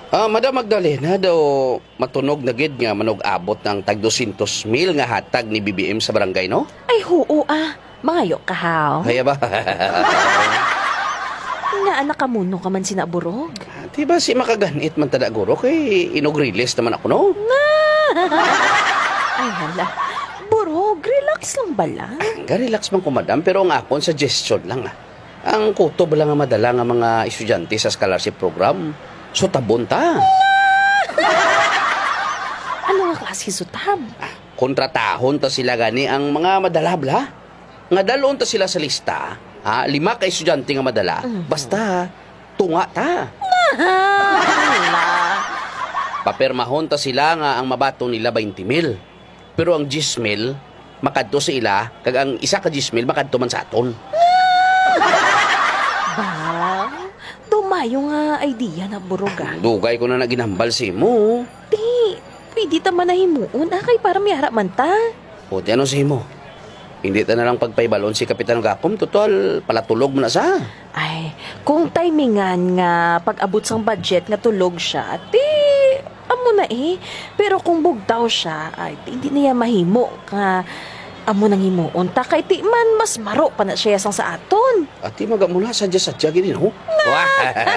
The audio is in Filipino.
Madam Magdalena daw matunog na gid nga manog-abot ng tag 200,000 nga hatag ni BBM sa barangay, no? Ay, huo Mangayo ka, haw. Kaya ba? Nga anak ka muno ka man sinaburog. Di ba si makaganit man tada guro kay inog-release naman ako, no? Ay, hala. Burog, relax lang bala. Relax man ko, madam, pero ang akong suggestion lang. Ang kutob lang nga madala nga mga estudyante sa scholarship program. So tabon ta. Ano nga klase sutab? Kontratahon ta sila gani ang mga madalabla. Nga dalon ta sila sa lista. 5 ka estudyante nga madala. Basta, tunga ta. Hala. Papermahon ta sila nga ang mabato nila 20,000. Pero ang 10,000, makadto sa ila, kag ang isa ka 10,000, makadto man sa aton. Ba? Dumayo nga idea na burog Dugay ko na naginambal si mo. Di, pwede ta man na himuon kay para may harap man ta. O, di ano si mo? Hindi ta na lang pagpaibalon si Kapitan Gakom. Total, palatulog mo na sa. Ay, kung timingan nga pag-abot sang budget nga tulog siya, di, amo na Pero kung bugtaw siya, ay, di, hindi niya mahimo nga amo nang himuon ta kay ti man mas maro pa na siya sang sa aton. At di magamula sadya-sadya gini, no?